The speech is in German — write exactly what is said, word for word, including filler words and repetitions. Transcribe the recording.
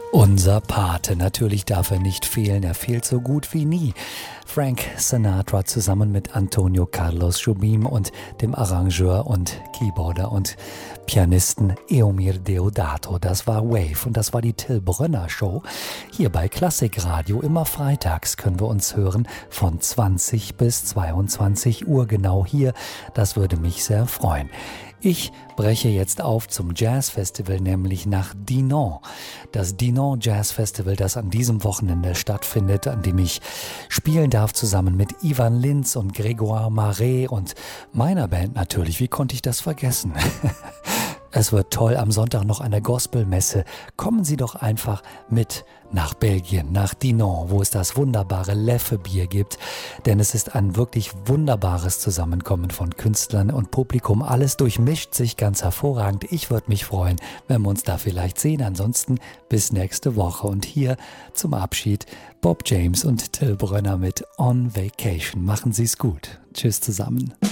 Unser Pate, natürlich darf er nicht fehlen, er fehlt so gut wie nie. Frank Sinatra zusammen mit Antonio Carlos Jobim und dem Arrangeur und Keyboarder und Pianisten Eumir Deodato. Das war Wave und das war die Till Brönner Show. Hier bei Klassikradio immer freitags können wir uns hören von zwanzig bis zweiundzwanzig Uhr genau hier. Das würde mich sehr freuen. Ich breche jetzt auf zum Jazzfestival, nämlich nach Dinant. Das Dinant Jazz Festival, das an diesem Wochenende stattfindet, an dem ich spielen darf zusammen mit Ivan Lins und Grégoire Marais und meiner Band natürlich. Wie konnte ich das vergessen? Es wird toll, am Sonntag noch eine Gospelmesse. Kommen Sie doch einfach mit nach Belgien, nach Dinant, wo es das wunderbare Leffe-Bier gibt. Denn es ist ein wirklich wunderbares Zusammenkommen von Künstlern und Publikum. Alles durchmischt sich ganz hervorragend. Ich würde mich freuen, wenn wir uns da vielleicht sehen. Ansonsten bis nächste Woche. Und hier zum Abschied Bob James und Till Brönner mit On Vacation. Machen Sie es gut. Tschüss zusammen.